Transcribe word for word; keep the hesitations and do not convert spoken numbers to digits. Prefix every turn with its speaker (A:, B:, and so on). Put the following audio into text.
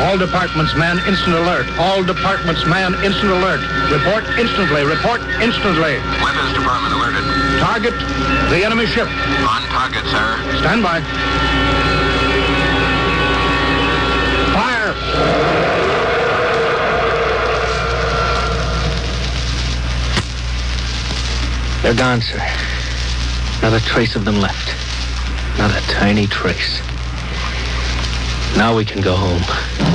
A: All departments, man, instant alert. All departments, man, instant alert. Report instantly. Report instantly.
B: Weapons Department alerted.
A: Target, the enemy ship.
B: On target, sir.
A: Stand by. Fire!
C: They're gone, sir. Not a trace of them left. Not a tiny trace. Now we can go home.